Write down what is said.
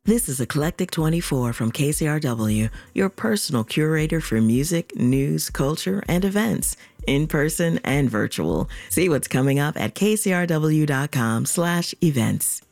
This is Eclectic 24 from KCRW, your personal curator for music, news, culture, and events, in person and virtual. See what's coming up at kcrw.com/events.